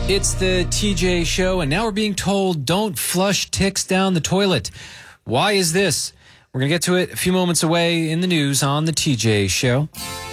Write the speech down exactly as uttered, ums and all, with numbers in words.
It's the T J Show, and now we're being told don't flush ticks down the toilet. Why is this? We're going to get to it a few moments away in the news on the T J Show.